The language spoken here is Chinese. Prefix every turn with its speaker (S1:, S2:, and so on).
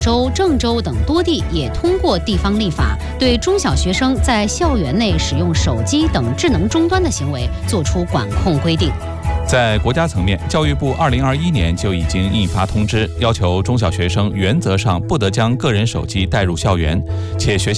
S1: 州、郑州等多地也通过地方立法，对中小学生在校园内使用手机等智能终端的行为作出管控规定。
S2: 在国家层面，教育部2021年就已经印发通知，要求中小学生原则上不得将个人手机带入校园，且学校